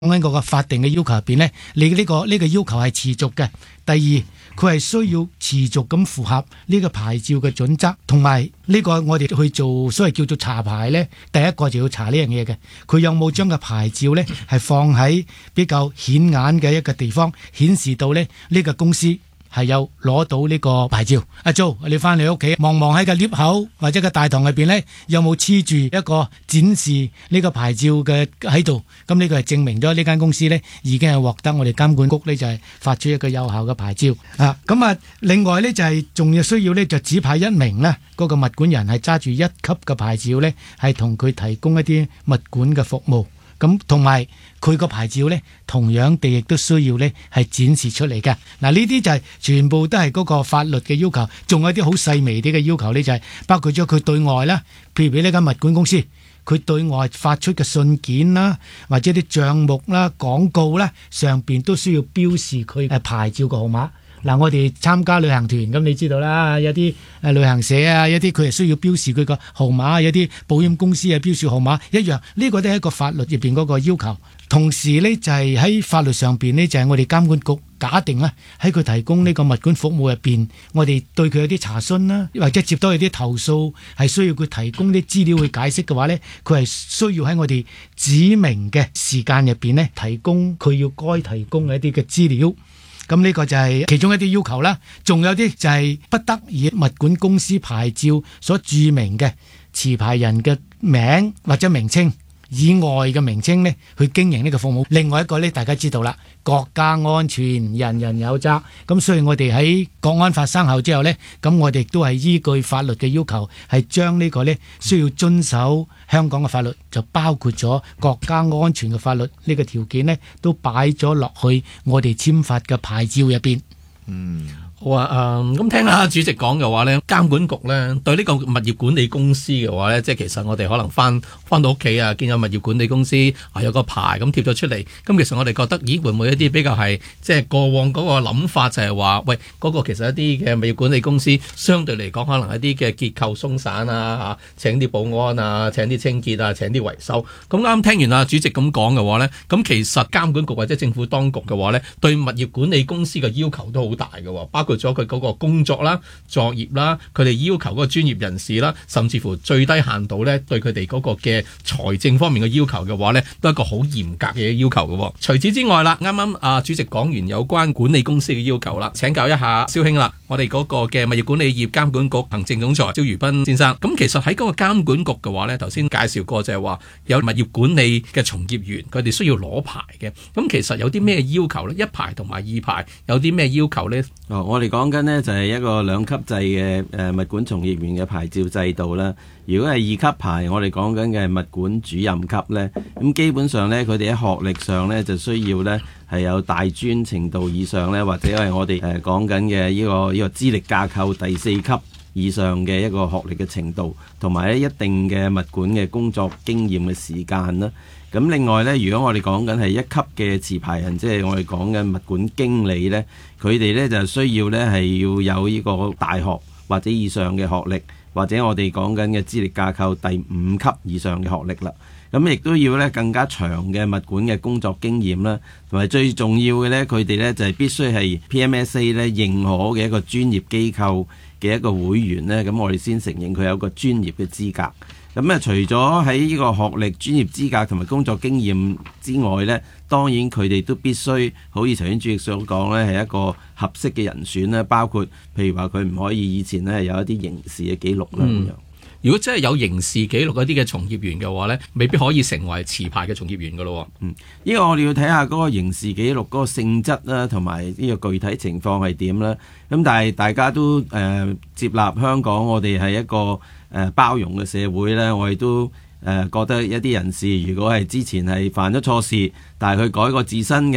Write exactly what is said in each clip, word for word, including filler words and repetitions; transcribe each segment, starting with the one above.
講緊嗰個法定嘅要求入邊呢，你呢、這個呢、這個要求係持續嘅。第二，佢係需要持續咁符合呢個牌照嘅準則，同埋呢個我哋去做所謂叫做查牌呢，第一個就要查呢樣嘢嘅，佢有冇將個牌照呢係放喺比較顯眼嘅一個地方，顯示到呢呢個公司係有攞到呢個牌照。阿 Jo，你翻嚟屋企望望喺個 lift 口或者個大堂入邊呢，有冇黐住一個展示呢個牌照嘅喺度？咁呢個係證明咗呢間公司呢已經係獲得我哋監管局呢就係發出一個有效嘅牌照啊。咁啊，另外呢就係仲要需要呢就指派一名呢嗰個物管人係揸住一級嘅牌照呢，係同佢提供一啲物管嘅服務。咁同埋佢個牌照呢，同樣地亦都需要呢係展示出嚟嘅。嗱，呢啲就係全部都係嗰個法律嘅要求，仲有啲好細微啲嘅要求呢，就係包括咗佢對外啦，譬如俾呢間物管公司，佢對外發出嘅信件啦，或者啲帳目啦、廣告啦，上邊都需要標示佢誒牌照個號碼。嗱，我哋參加旅行團咁，你知道啦，有啲誒旅行社啊，有啲佢係需要標示佢個號碼，有啲保險公司啊標示號碼一樣，呢個都係一個法律入邊嗰個要求。同時呢，就係喺法律上邊呢，就係我哋監管局假定啦，喺佢提供呢個物管服務入邊，我哋對佢有啲查詢啦，或者接到有啲投訴，係需要佢提供啲資料去解釋嘅話呢，佢係需要喺我哋指明嘅時間入邊呢，提供佢要該提供嘅一啲嘅資料。咁呢個就係其中一啲要求啦，仲有啲就係不得以物管公司牌照所注明嘅持牌人嘅名或者名稱以外嘅名稱呢去經營呢個服務。另外一個呢，大家知道啦，國家安全人人有責。咁所以我哋喺國安法生效之後呢，咁我哋都係依據法律嘅要求，係將呢個呢需要遵守香港嘅法律，就包括咗國家安全嘅法律呢個條件呢，都擺咗落去我哋簽發嘅牌照入邊。 嗯。好啊，誒咁聽下主席講嘅話咧，監管局咧對呢個物業管理公司嘅話咧，即係其實我哋可能翻翻到屋企啊，見有物業管理公司啊有個牌咁貼咗出嚟，咁其實我哋覺得，咦會唔會一啲比較係即係過往嗰個諗法就係話，喂嗰個其實一啲嘅物業管理公司相對嚟講，可能一啲嘅結構鬆散啊，請啲保安啊，請啲清潔啊，請啲維修。咁啱聽完啊主席咁講嘅話咧，咁其實監管局或者政府當局嘅話咧，對物業管理公司嘅要求都好大嘅，包括咗佢嗰個工作啦、作業啦，佢哋要求嗰個專業人士啦，甚至乎最低限度咧，對佢哋嗰個嘅財政方面嘅要求嘅話咧，都係一個好嚴格嘅要求嘅。除此之外啦，啱啱啊主席講完有關管理公司嘅要求啦，請教一下蕭兄啦，我哋嗰個嘅物業管理業監管局行政總裁蕭如彬先生。咁其實喺嗰個監管局嘅話咧，頭先介紹過就係話有物業管理嘅從業員，佢哋需要攞牌嘅。咁其實有啲咩要求咧？一牌同埋二牌有啲咩要求咧？ 哦，我哋講緊呢就係一個兩級制嘅誒物管從業員嘅牌照制度啦。如果係二級牌，我哋講緊嘅係物管主任級呢，咁基本上呢，佢哋喺學歷上呢就需要呢係有大專程度以上呢，或者係我哋誒講緊嘅呢個呢個資歷架構第四級以上嘅一個學歷嘅程度，同埋一定嘅物管嘅工作經驗嘅時間啦。咁另外呢，如果我哋講緊係一級嘅持牌人，即係我哋講緊物管經理呢，佢哋呢就需要呢係要有呢個大學或者以上嘅學歷，或者我哋講緊嘅資歷架構第五級以上嘅學歷啦。咁亦都要呢更加長嘅物管嘅工作經驗啦，同埋最重要嘅呢，佢哋呢就係必須係 P M S A 呢認可嘅一個專業機構嘅一個會員呢，咁我哋先承認佢有個專業嘅資格。咁啊，除咗喺呢個學歷、專業資格同埋工作經驗之外呢，當然佢哋都必須好似頭先主席所講呢，係一個合適嘅人選啦。包括譬如話佢唔可以以前呢有一啲刑事嘅記錄啦咁樣。 嗯，如果真係有刑事記錄嗰啲嘅從業員嘅話呢，未必可以成為持牌嘅從業員噶咯。 嗯，呢個我哋要睇下嗰個刑事記錄嗰個性質啦，同埋呢個具體情況係點啦。咁但係大家都誒、呃、接納香港，我哋係一個誒、呃、包容嘅社會呢，我哋都誒、呃、覺得一啲人士如果係之前係犯咗錯事，但係佢改過自新嘅，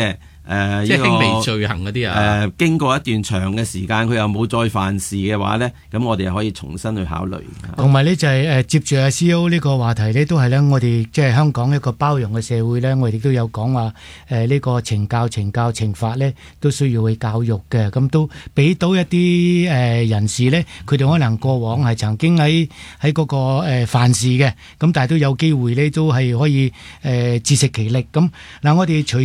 誒即係輕微呢罪行嗰啲個啊。 誒經過一段長嘅時間，佢又冇再犯事嘅話咧，咁我哋可以重新去考慮。 同埋呢，就係誒接住阿 C E O 呢個話題呢，都係呢，我哋即係香港一個包容嘅社會呢，我哋都有講話誒呢個懲教、懲教、懲罰呢，都需要去教育嘅，咁都俾到一啲誒人士呢，佢哋可能過往係曾經喺喺嗰個誒犯事嘅，咁但係都有機會呢，都係可以誒自食其力。咁嗱，我哋除